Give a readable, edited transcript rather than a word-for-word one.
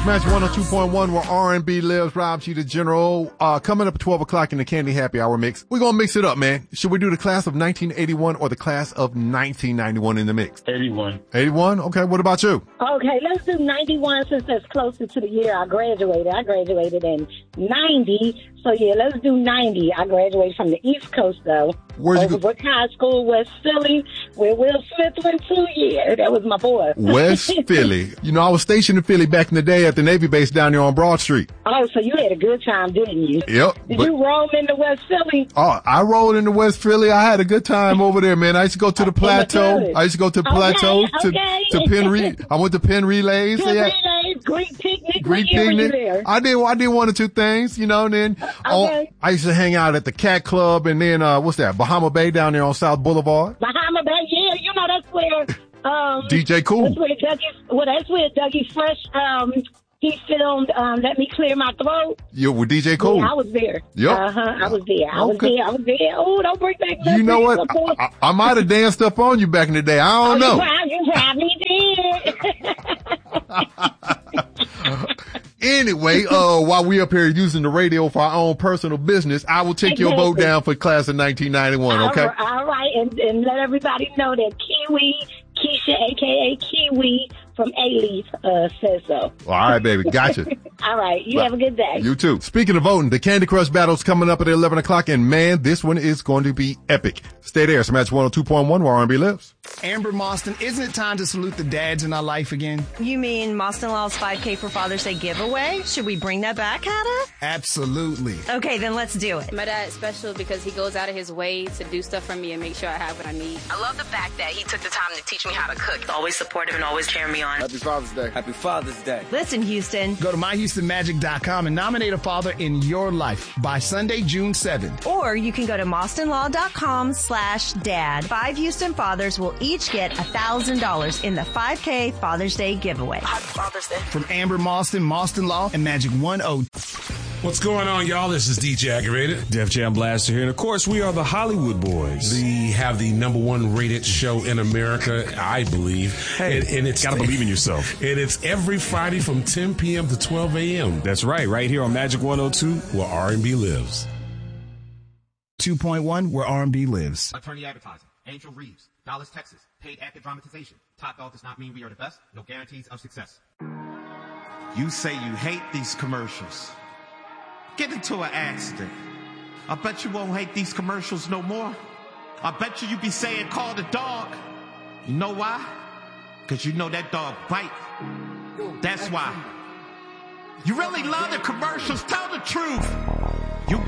Smash 102.1 where R&B lives. Rob G, the General. Coming up at 12 o'clock in the Candy Happy Hour mix. We're going to mix it up, man. Should we do the class of 1981 or the class of 1991 in the mix? 81. 81? Okay, what about you? Okay, let's do 91 since that's closer to the year I graduated. I graduated in 90. So, yeah, let's do 90. I graduated from the East Coast, though. Where'd you go? Overbrook High School, West Philly, where Will Smith went to. Yeah, that was my boy. West Philly. You know, I was stationed in Philly back in the day at the Navy base down there on Broad Street. Oh, so you had a good time, didn't you? Yep. Did you roll into West Philly? Oh, I rolled into West Philly. I had a good time over there, man. I used to go to the Plateau. I used to go to the Plateau to Penn I went to Penn Relays. Penn Relays, Greek Picnic. Greek Picnic. I did one or two things, you know, and then I used to hang out at the Cat Club and then, what's that? Bahama Bay down there on South Boulevard. Bahama Bay, yeah, you know, that's where, DJ Cool. That's where Dougie Fresh, he filmed, Let Me Clear My Throat. You with DJ Cool? Yeah, I was there. Yep. I was there. I was there. Oh, don't bring back that. You know what? I might have danced up on you back in the day. I don't know. You probably did. Anyway, while we up here using the radio for our own personal business, I will take your vote down for class of 1991, okay? All right, and let everybody know that Keisha, a.k.a. Kiwi, from A-Leaf, says so. All right, baby. Gotcha. All right. You have a good day. You too. Speaking of voting, the Candy Crush battle's coming up at 11 o'clock, and man, this one is going to be epic. Stay there. Smash 102.1 where R&B lives. Amber Moston, isn't it time to salute the dads in our life again? You mean Moston Law's 5K for Father's Day giveaway? Should we bring that back, Hannah? Absolutely. Okay, then let's do it. My dad's special because he goes out of his way to do stuff for me and make sure I have what I need. I love the fact that he took the time to teach me how to cook. Always supportive and always cheering me on. Happy Father's Day. Happy Father's Day. Listen, Houston. Go to myhoustonmagic.com and nominate a father in your life by Sunday, June 7th. Or you can go to MostonLaw.com/dad. 5 Houston fathers will each get $1,000 in the 5K Father's Day giveaway. Happy Father's Day. From Amber Moston, Moston Law, and Magic 102. What's going on, y'all? This is DJ Aggravated. Def Jam Blaster here. And, of course, we are the Hollywood Boys. We have the #1 rated show in America, I believe. Hey, and it's gotta believe in yourself. And it's every Friday from 10 p.m. to 12 a.m. That's right here on Magic 102, where R&B lives. 2.1, where R&B lives. Attorney Advertising, Angel Reeves, Dallas, Texas. Paid actor dramatization. Top dog does not mean we are the best. No guarantees of success. You say you hate these commercials. Get into an accident. I bet you won't hate these commercials no more. I bet you be saying call the dog. You know why? Because you know that dog bite. That's why. You really love the commercials. Tell the truth.